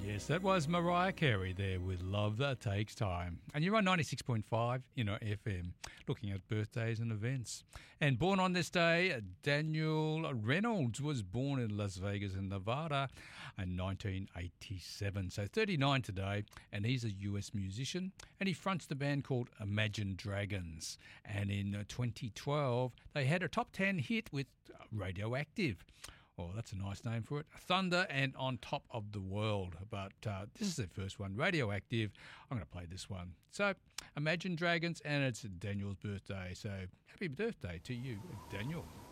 Yes, that was Mariah Carey there with Love That Takes Time. And you're on 96.5 in our FM, looking at birthdays and events. And born on this day, Daniel Reynolds was born in Las Vegas in Nevada in 1987. So 39 today, and he's a US musician, and he fronts the band called Imagine Dragons. And in 2012, they had a top 10 hit with Radioactive. Oh, that's a nice name for it. Thunder and On Top of the World. But this is their first one, Radioactive. I'm going to play this one. So, Imagine Dragons, and it's Daniel's birthday. So, happy birthday to you, Daniel.